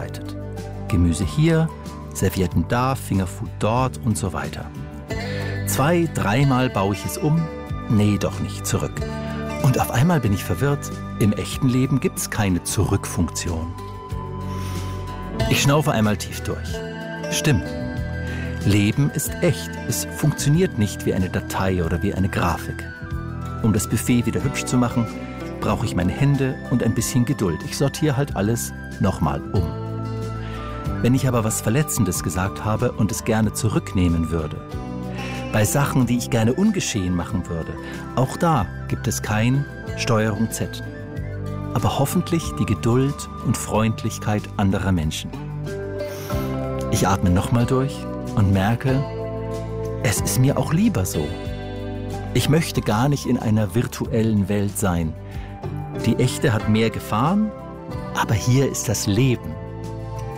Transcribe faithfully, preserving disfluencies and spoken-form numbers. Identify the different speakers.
Speaker 1: vorbereitet. Gemüse hier, Servietten da, Fingerfood dort und so weiter. Zwei, dreimal baue ich es um, nee, doch nicht, zurück. Und auf einmal bin ich verwirrt. Im echten Leben gibt es keine Zurückfunktion. Ich schnaufe einmal tief durch. Stimmt. Leben ist echt. Es funktioniert nicht wie eine Datei oder wie eine Grafik. Um das Buffet wieder hübsch zu machen, brauche ich meine Hände und ein bisschen Geduld. Ich sortiere halt alles nochmal um. Wenn ich aber was Verletzendes gesagt habe und es gerne zurücknehmen würde, bei Sachen, die ich gerne ungeschehen machen würde, auch da gibt es kein Steuerung Z. Aber hoffentlich die Geduld und Freundlichkeit anderer Menschen. Ich atme nochmal durch und merke, es ist mir auch lieber so. Ich möchte gar nicht in einer virtuellen Welt sein. Die echte hat mehr Gefahren, aber hier ist das Leben.